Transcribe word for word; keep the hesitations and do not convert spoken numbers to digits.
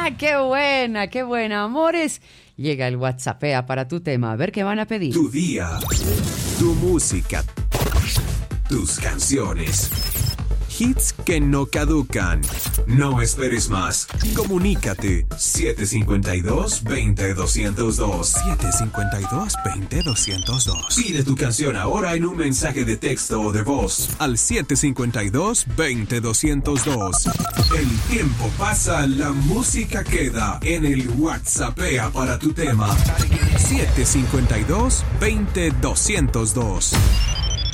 ¡Qué buena, qué buena! Amores, llega el WhatsAppea para tu tema. A ver qué van a pedir. Tu día, tu música, tus canciones. Hits que no caducan. No esperes más. Comunícate. siete cinco dos, dos cero, dos cero dos. siete cinco dos, dos cero, dos cero dos. Pide tu canción ahora en un mensaje de texto o de voz. Al siete cinco dos, dos cero, dos cero dos. El tiempo pasa, la música queda. En el WhatsAppea para tu tema. siete cinco dos, dos cero, dos cero dos.